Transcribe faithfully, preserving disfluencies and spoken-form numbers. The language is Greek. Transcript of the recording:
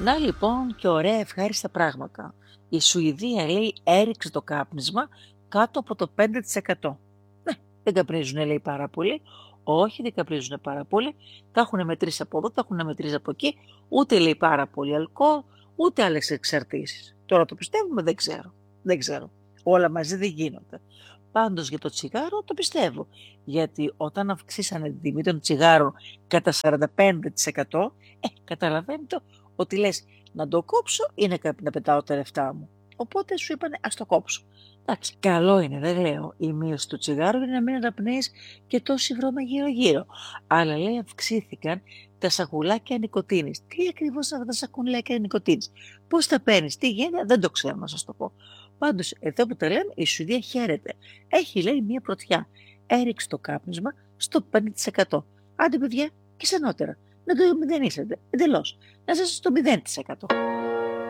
Να λοιπόν και ωραία ευχάριστα πράγματα. Η Σουηδία λέει έριξε το κάπνισμα κάτω από το πέντε τοις εκατό. Ναι, δεν καπνίζουν λέει πάρα πολύ. Όχι, δεν καπνίζουν πάρα πολύ. Τα έχουν μετρήσει από εδώ, τα έχουν μετρήσει από εκεί. Ούτε λέει πάρα πολύ αλκοόλ, ούτε άλλες εξαρτήσεις. Τώρα το πιστεύουμε, δεν ξέρω. Δεν ξέρω. Όλα μαζί δεν γίνονται. Πάντως για το τσιγάρο το πιστεύω. Γιατί όταν αυξήσανε την τιμή των τσιγάρων κατά σαράντα πέντε τοις εκατό, ε, καταλαβαίνετε ότι λες να το κόψω ή να κα- να πετάω τα λεφτά μου. Οπότε σου είπανε ας το κόψω. Εντάξει, καλό είναι, δεν λέω. Η μείωση του τσιγάρου είναι να μην αναπνέεις και τόση βρώμα γύρω-γύρω. Αλλά λέει αυξήθηκαν τα σακουλάκια νοικοτήνης. Τι ακριβώς αυτά τα σακουλάκια νοικοτήνης? Πώς τα παίρνεις, τι γίνεται, δεν το ξέρω να σας το πω. Πάντως, εδώ που τα λέμε, η Σουηδία χαίρεται. Έχει, λέει, μία πρωτιά. Έριξε το κάπνισμα στο πέντε τοις εκατό. Άντε, παιδιά, και σε νότερα. Να το μηδενίσετε εντελώς. Να σας στο μηδέν τοις εκατό.